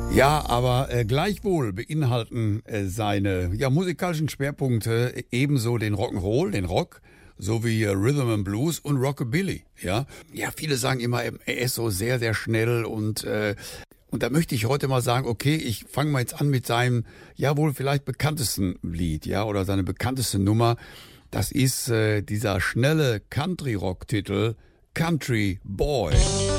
Ja, aber gleichwohl beinhalten seine musikalischen Schwerpunkte ebenso den Rock'n'Roll, den Rock, sowie Rhythm and Blues und Rockabilly. Ja, viele sagen immer, er ist so sehr, sehr schnell und da möchte ich heute mal sagen, okay, ich fange mal jetzt an mit seinem, wohl vielleicht bekanntesten Lied, oder seine bekannteste Nummer. Das ist dieser schnelle Country-Rock-Titel Country Boy.